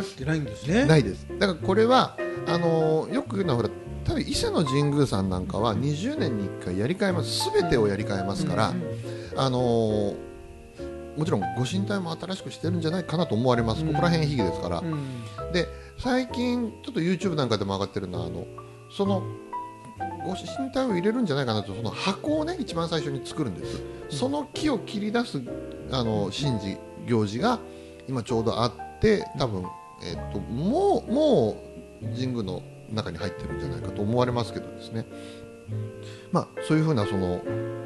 ってないんですね。 ないです。だからこれはよく言うのはほら多分伊勢の神宮さんなんかは20年に1回やり替えます。全てをやり替えますから、もちろんご神体も新しくしてるんじゃないかなと思われます。ここら辺秘技ですから、で最近ちょっと YouTube なんかでも上がってるのはそのご神体を入れるんじゃないかなと、その箱をね一番最初に作るんです。その木を切り出す神事行事が今ちょうどあって、多分、もう神宮の中に入ってるんじゃないかと思われますけどですね、そういうふうなその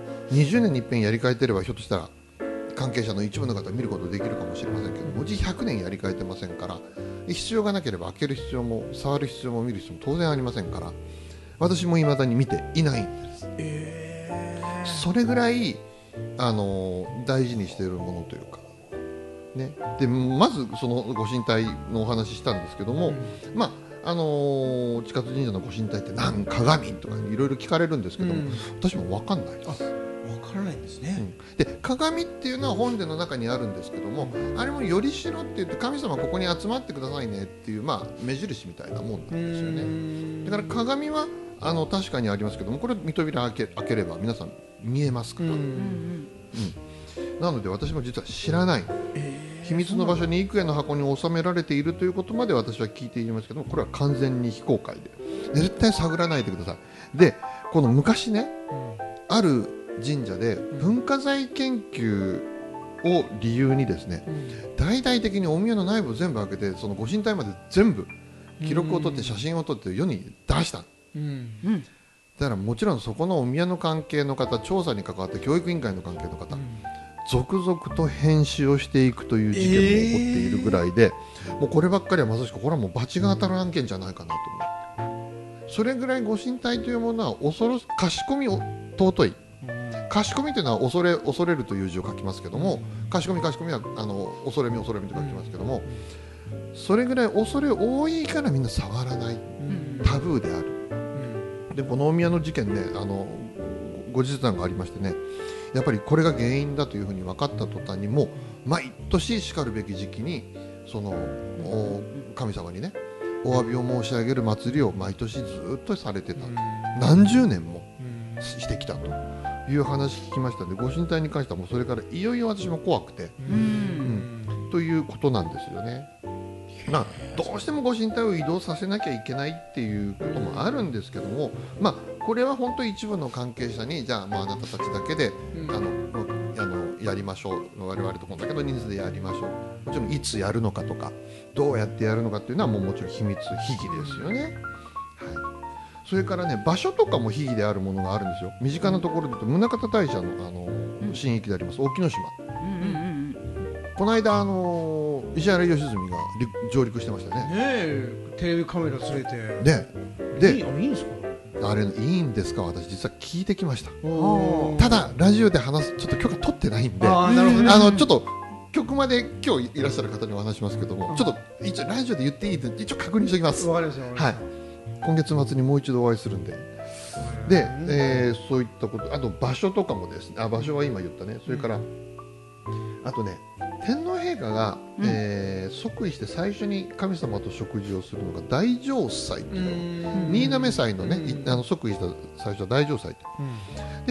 20年に一遍やり替えてればひょっとしたら関係者の一部の方は見ることできるかもしれませんけど、うち100年やり替えてませんから、必要がなければ開ける必要も触る必要も見る必要も当然ありませんから、私も未だに見ていないんです。それぐらい大事にしているものというか、ね、でまずそのご神体のお話ししたんですけども、近津神社のご神体って何鏡とかいろいろ聞かれるんですけども、私も分かんないです。 分からないんですね。 で鏡っていうのは本殿の中にあるんですけども、あれもよりしろって言って神様ここに集まってくださいねっていう目印みたいなもんなんですよね。だから鏡は確かにありますけども、これ見扉開ければ皆さん見えますから、なので私も実は知らない、秘密の場所に幾重の箱に収められているということまで私は聞いていますけども、これは完全に非公開で絶対探らないでください。でこの昔ね、ある神社で文化財研究を理由にですね、大々的にお宮の内部を全部開けて、そのご神体まで全部記録を取って写真を撮って世に出した。だからもちろんそこのお宮の関係の方、調査に関わって教育委員会の関係の方、続々と編集をしていくという事件も起こっているぐらいで、もうこればっかりはまさしくこれはもう罰が当たる案件じゃないかなと思う。それぐらいご神体というものは賢みを尊い。賢みというのは恐れるという字を書きますけども、賢みは恐れみと書きますけども、それぐらい恐れ多いからみんな触らない、タブーである。でこのお宮の事件ね、後日談がありましてね、やっぱりこれが原因だというふうに分かった途端に、もう毎年しかるべき時期にその神様にねお詫びを申し上げる祭りを毎年ずっとされてた、何十年もしてきたという話聞きましたので、ご神体に関してはもうそれからいよいよ私も怖くて、ということなんですよね。どうしてもご神体を移動させなきゃいけないっていうこともあるんですけども、これは本当に一部の関係者に、じゃああなたたちだけでやりましょう、我々とこんだけの人数でやりましょう、もちろんいつやるのかとかどうやってやるのかっていうのはもちろん秘密秘技ですよね。それからね、場所とかも秘技であるものがあるんですよ。身近なところで言うと宗像大社の神域であります沖ノ島、この間石原良純が上陸してましたね。 テレビカメラ連れて。 でいいんですか？ あれいいんですか？私実は聞いてきました。ただラジオで話すちょっと許可取ってないんで、ちょっと局まで今日いらっしゃる方にお話しますけども、ちょっと一応ラジオで言っていいって一応確認しておきます。 わかりました。 はい。今月末にもう一度お会いするんで。で、そういったこと、あと場所とかもですね、場所は今言ったね。それからあとね、天皇陛下が、即位して最初に神様と食事をするのが大嘗祭っていうの、新嘗祭のね、即位した最初は大嘗祭って、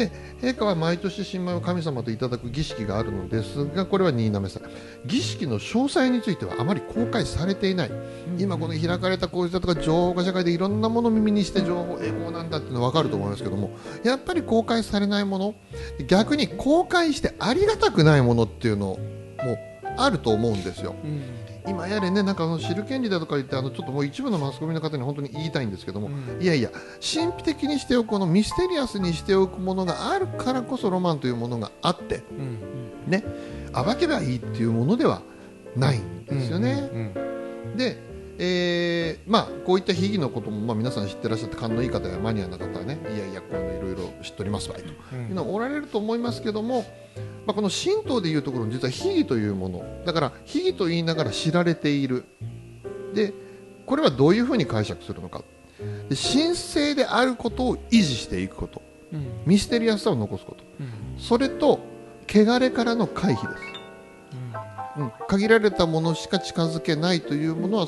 で陛下は毎年新米を神様といただく儀式があるのですが、これは新嘗祭、儀式の詳細についてはあまり公開されていない。今この開かれた皇室だとか情報化社会でいろんなものを耳にして情報こうなんだっていうの分かると思いますけども、やっぱり公開されないもの、逆に公開してありがたくないものっていうのもあると思うんですよ。今やれね、なんか知る権利だとか言ってちょっともう一部のマスコミの方に本当に言いたいんですけども、いやいや、神秘的にしておく、このミステリアスにしておくものがあるからこそロマンというものがあって、ね、暴けばいいっていうものではないんですよね。でこういった秘技のことも、皆さん知ってらっしゃって、勘のいい方やマニアな方はね、いやいやこういうのいろいろ知っておりますわいというのはおられると思いますけども、この神道でいうところの実は秘技というものだから、秘技と言いながら知られている。でこれはどういうふうに解釈するのか、で神聖であることを維持していくこと、ミステリアスさを残すこと、それと汚れからの回避です。限られたものしか近づけないというものは